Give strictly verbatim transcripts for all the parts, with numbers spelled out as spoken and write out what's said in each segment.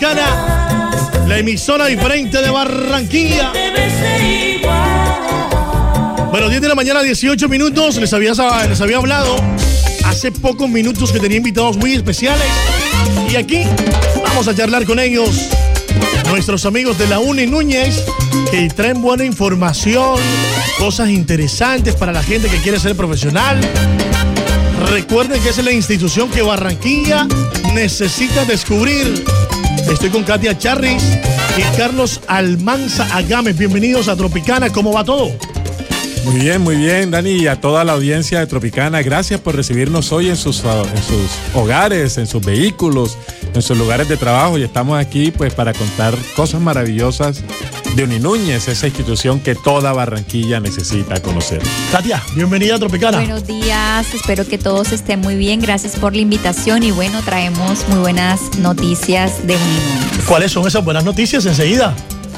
Tropicana, la emisora diferente de Barranquilla. Bueno, diez de la mañana, dieciocho minutos. Les había, les había hablado hace pocos minutos que tenía invitados muy especiales. Y aquí vamos a charlar con ellos, nuestros amigos de la Uni Núñez, que traen buena información, cosas interesantes para la gente que quiere ser profesional. Recuerden que es la institución que Barranquilla necesita descubrir. Estoy con Katia Charris y Carlos Almanza Agames. Bienvenidos a Tropicana. ¿Cómo va todo? Muy bien, muy bien, Dani, y a toda la audiencia de Tropicana. Gracias por recibirnos hoy en sus, en sus hogares, en sus vehículos, en sus lugares de trabajo. Y estamos aquí pues para contar cosas maravillosas de Uni Núñez, esa institución que toda Barranquilla necesita conocer. Katia, bienvenida a Tropicana. Buenos días, espero que todos estén muy bien. Gracias por la invitación y bueno, traemos muy buenas noticias de Uni Núñez. ¿Cuáles son esas buenas noticias enseguida?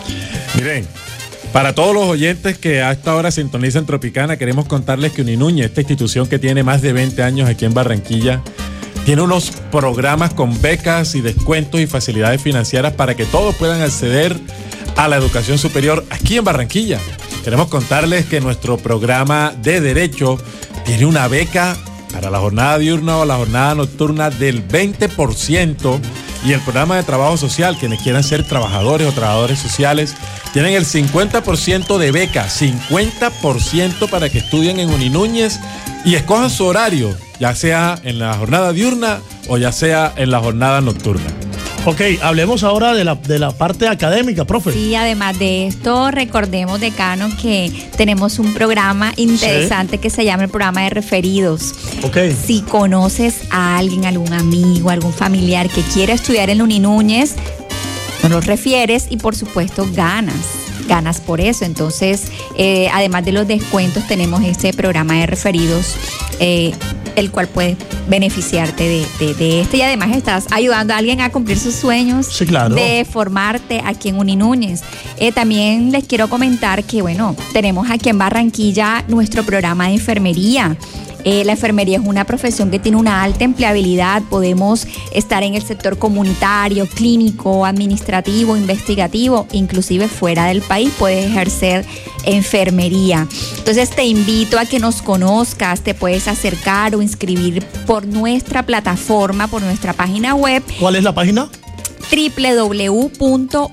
Miren, para todos los oyentes que a esta hora sintonizan Tropicana, queremos contarles que Uni Núñez, esta institución que tiene más de veinte años aquí en Barranquilla, tiene unos programas con becas y descuentos y facilidades financieras para que todos puedan acceder a la educación superior aquí en Barranquilla. Queremos contarles que nuestro programa de Derecho tiene una beca para la jornada diurna o la jornada nocturna del veinte por ciento, y el programa de trabajo social, quienes quieran ser trabajadores o trabajadores sociales, tienen el cincuenta por ciento de beca, cincuenta por ciento para que estudien en Uni Núñez y escojan su horario, ya sea en la jornada diurna o ya sea en la jornada nocturna. Ok, hablemos ahora de la, de la parte académica, profe. Sí, además de esto, recordemos, decano, que tenemos un programa interesante, sí, que se llama el programa de referidos. Ok. Si conoces a alguien, algún amigo, algún familiar que quiera estudiar en Uni Núñez, nos lo refieres y por supuesto ganas. ganas por eso. Entonces, eh, además de los descuentos, tenemos este programa de referidos, eh, el cual puedes beneficiarte de, de, de este, y además estás ayudando a alguien a cumplir sus sueños, sí, claro, de formarte aquí en Uni Núñez. Eh, también les quiero comentar que, bueno, tenemos aquí en Barranquilla nuestro programa de enfermería. Eh, la enfermería es una profesión que tiene una alta empleabilidad. Podemos estar en el sector comunitario, clínico, administrativo, investigativo, inclusive fuera del país puedes ejercer enfermería. Entonces te invito a que nos conozcas, te puedes acercar o inscribir por nuestra plataforma, por nuestra página web. ¿Cuál es la página? doble u doble u doble u punto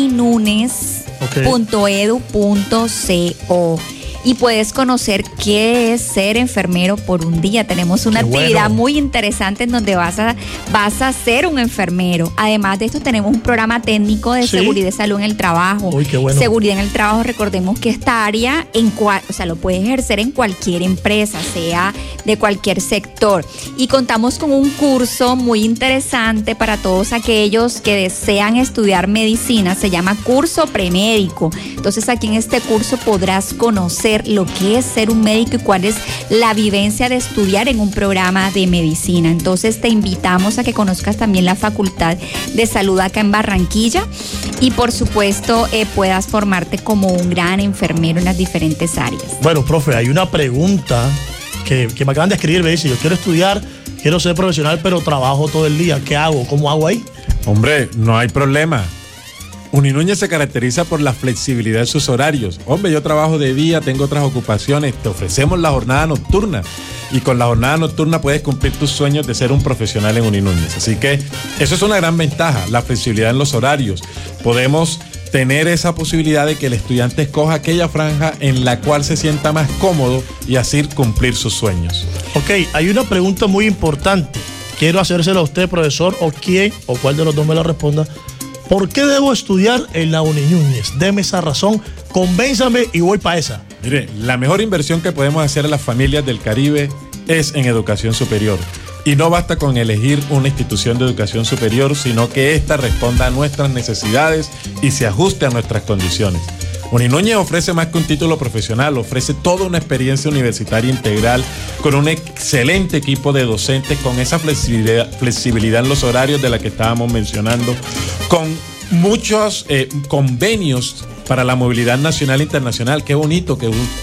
uninunes punto edu punto co. Y puedes conocer qué es ser enfermero por un día. Tenemos una Qué actividad bueno. muy interesante en donde vas a, vas a ser un enfermero. Además de esto, tenemos un programa técnico de ¿Sí? seguridad y salud en el trabajo. Uy, qué bueno. Seguridad en el trabajo, recordemos que esta área, en cual, o sea, lo puedes ejercer en cualquier empresa, sea de cualquier sector. Y contamos con un curso muy interesante para todos aquellos que desean estudiar medicina. Se llama Curso Premédico. Entonces, aquí en este curso podrás conocer lo que es ser un médico y cuál es la vivencia de estudiar en un programa de medicina. Entonces te invitamos a que conozcas también la Facultad de Salud acá en Barranquilla y por supuesto eh, puedas formarte como un gran enfermero en las diferentes áreas. Bueno, profe, hay una pregunta que, que me acaban de escribir. Me dice, yo quiero estudiar, quiero ser profesional, pero trabajo todo el día. ¿Qué hago? ¿Cómo hago ahí? Hombre, no hay problema. Uni Núñez se caracteriza por la flexibilidad de sus horarios. Hombre, yo trabajo de día, tengo otras ocupaciones, te ofrecemos la jornada nocturna. Y con la jornada nocturna puedes cumplir tus sueños de ser un profesional en Uni Núñez. Así que eso es una gran ventaja, la flexibilidad en los horarios. Podemos tener esa posibilidad de que el estudiante escoja aquella franja en la cual se sienta más cómodo y así cumplir sus sueños. Ok, hay una pregunta muy importante. Quiero hacérsela a usted, profesor, o quién, o cuál de los dos me la responda. ¿Por qué debo estudiar en la Uni Núñez? Deme esa razón, convénzame y voy para esa. Mire, la mejor inversión que podemos hacer a las familias del Caribe es en educación superior. Y no basta con elegir una institución de educación superior, sino que ésta responda a nuestras necesidades y se ajuste a nuestras condiciones. Uni Núñez ofrece más que un título profesional, ofrece toda una experiencia universitaria integral con un excelente equipo de docentes, con esa flexibilidad, flexibilidad en los horarios de la que estábamos mencionando, con muchos eh, convenios para la movilidad nacional e internacional. Qué bonito que un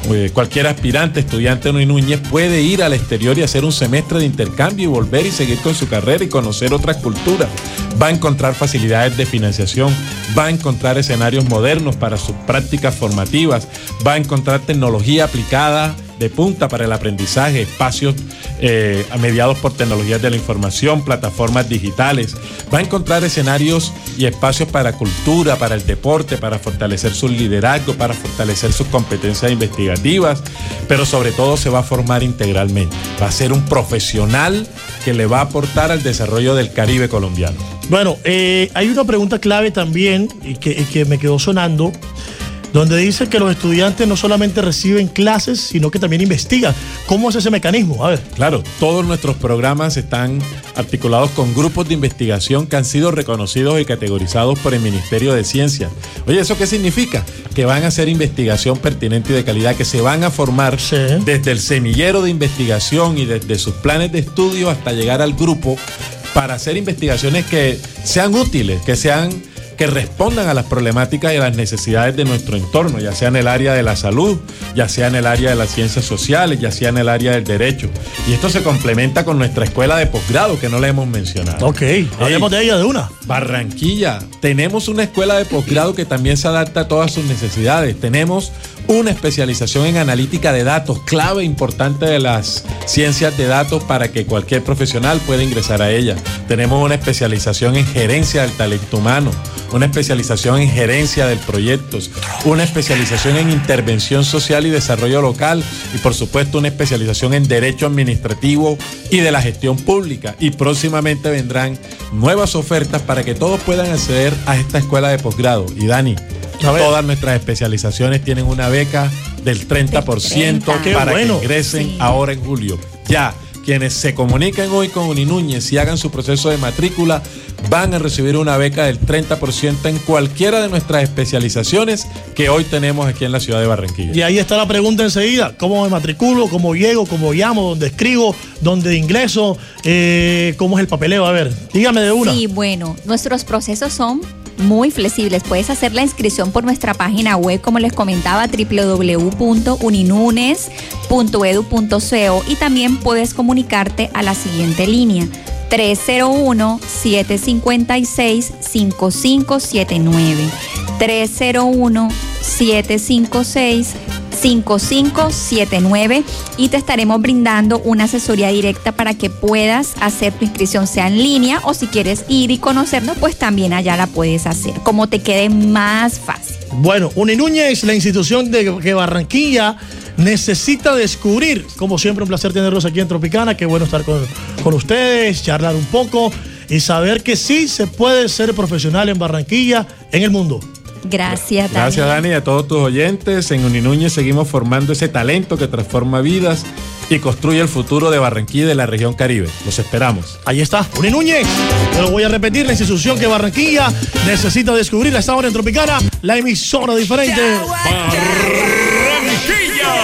eh, cualquier aspirante, estudiante en Uninúñez puede ir al exterior y hacer un semestre de intercambio y volver y seguir con su carrera y conocer otras culturas. Va a encontrar facilidades de financiación, va a encontrar escenarios modernos para sus prácticas formativas, va a encontrar tecnología aplicada de punta para el aprendizaje, espacios eh, mediados por tecnologías de la información, plataformas digitales. Va a encontrar escenarios y espacios para cultura, para el deporte, para fortalecer su liderazgo, para fortalecer sus competencias investigativas, pero sobre todo se va a formar integralmente. Va a ser un profesional que le va a aportar al desarrollo del Caribe colombiano. Bueno, eh, hay una pregunta clave también y que, y que me quedó sonando, donde dice que los estudiantes no solamente reciben clases, sino que también investigan. ¿Cómo es ese mecanismo? A ver. Claro, todos nuestros programas están articulados con grupos de investigación que han sido reconocidos y categorizados por el Ministerio de Ciencia. Oye, ¿eso qué significa? Que van a hacer investigación pertinente y de calidad, que se van a formar sí. desde el semillero de investigación y desde sus planes de estudio hasta llegar al grupo para hacer investigaciones que sean útiles, que sean... que respondan a las problemáticas y a las necesidades de nuestro entorno, ya sea en el área de la salud, ya sea en el área de las ciencias sociales, ya sea en el área del derecho. Y esto se complementa con nuestra escuela de posgrado, que no la hemos mencionado. Ok, hablemos de ella de una. Barranquilla, tenemos una escuela de posgrado que también se adapta a todas sus necesidades. Tenemos una especialización en analítica de datos, clave importante de las ciencias de datos para que cualquier profesional pueda ingresar a ella. Tenemos una especialización en gerencia del talento humano, una especialización en gerencia de proyectos, una especialización en intervención social y desarrollo local y por supuesto una especialización en derecho administrativo y de la gestión pública. Y próximamente vendrán nuevas ofertas para que todos puedan acceder a esta escuela de posgrado. Y Dani, todas nuestras especializaciones tienen una beca del treinta por ciento para bueno. que ingresen sí. ahora en julio. Ya, quienes se comuniquen hoy con Uninúñez y hagan su proceso de matrícula van a recibir una beca del treinta por ciento en cualquiera de nuestras especializaciones que hoy tenemos aquí en la ciudad de Barranquilla. Y ahí está la pregunta enseguida: ¿cómo me matriculo? ¿Cómo llego? ¿Cómo llamo? ¿Dónde escribo? ¿Dónde ingreso? Eh, ¿Cómo es el papeleo? A ver, dígame de una. Sí, bueno, nuestros procesos son muy flexibles. Puedes hacer la inscripción por nuestra página web, como les comentaba, doble u doble u doble u punto uninunes punto edu punto co, y también puedes comunicarte a la siguiente línea: tres cero uno, siete cinco seis, cinco cinco siete nueve. tres cero uno, siete cinco seis, cinco cinco siete nueve, y te estaremos brindando una asesoría directa para que puedas hacer tu inscripción, sea en línea o si quieres ir y conocernos, pues también allá la puedes hacer, como te quede más fácil. Bueno, Uninúñez, la institución de que Barranquilla necesita descubrir. Como siempre, un placer tenerlos aquí en Tropicana. Qué bueno estar con, con ustedes, charlar un poco y saber que sí se puede ser profesional en Barranquilla, en el mundo. Gracias, Dani. Gracias, Dani, a todos tus oyentes. En Uninúñez seguimos formando ese talento que transforma vidas y construye el futuro de Barranquilla y de la región Caribe. Los esperamos. Ahí está, Uninúñez. Te lo voy a repetir, la institución que Barranquilla necesita descubrir a esta hora en Tropicana, la emisora diferente.